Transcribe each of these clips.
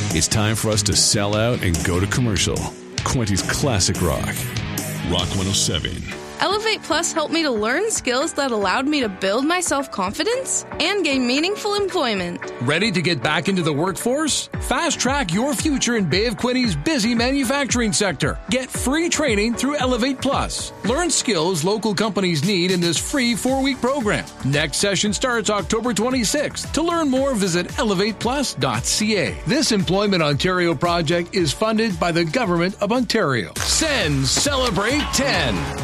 It's time for us to sell out and go to commercial. Quinty's Classic Rock. Rock 107. Elevate Plus helped me to learn skills that allowed me to build my self-confidence and gain meaningful employment. Ready to get back into the workforce? Fast track your future in Bay of Quinty's busy manufacturing sector. Get free training through Elevate Plus. Learn skills local companies need in this free 4-week program. Next session starts October 26th. To learn more, visit elevateplus.ca. This Employment Ontario project is funded by the Government of Ontario. Sens Celebrate 10.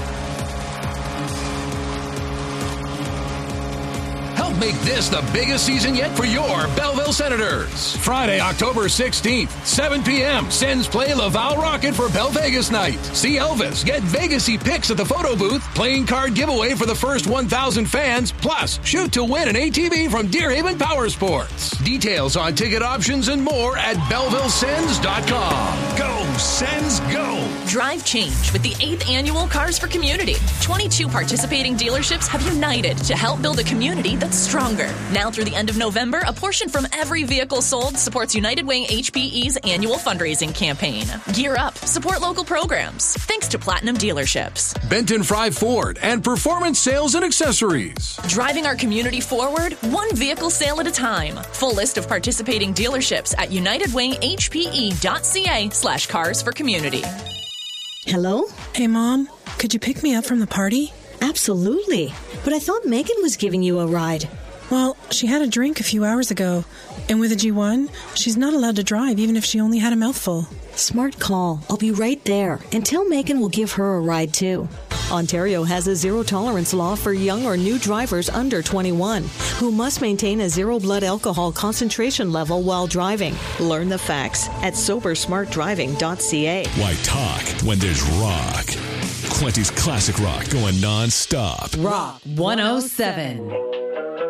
Make this the biggest season yet for your Belleville Senators. Friday, October 16th, 7 p.m. Sens play Laval Rocket for Bell Vegas night. See Elvis, get Vegas-y pics at the photo booth, playing card giveaway for the first 1,000 fans, plus shoot to win an ATV from Deerhaven Power Sports. Details on ticket options and more at BellevilleSens.com. Go, Sens, go! Drive change with the 8th annual Cars for Community. 22 participating dealerships have united to help build a community that's stronger. Now through the end of November, a portion from every vehicle sold supports United Way HPE's annual fundraising campaign. Gear up, support local programs. Thanks to Platinum Dealerships, Benton Fry Ford, and Performance Sales and Accessories. Driving our community forward, one vehicle sale at a time. Full list of participating dealerships at unitedwayhpe.ca/cars for community. Hello? Hey, Mom. Could you pick me up from the party? Absolutely. But I thought Megan was giving you a ride. Well, she had a drink a few hours ago. And with a G1, she's not allowed to drive even if she only had a mouthful. Smart call. I'll be right there. And tell Megan we'll give her a ride too. Ontario has a zero-tolerance law for young or new drivers under 21 who must maintain a zero blood alcohol concentration level while driving. Learn the facts at sobersmartdriving.ca. Why talk when there's rock? Quinty's Classic Rock going non-stop. Rock 107.